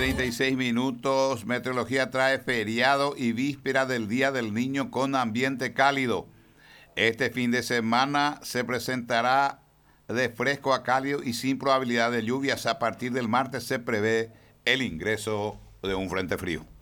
7:36. Meteorología trae feriado y víspera del Día del Niño con ambiente cálido. Este fin de semana se presentará de fresco a cálido y sin probabilidad de lluvias. A partir del martes se prevé el ingreso de un frente frío.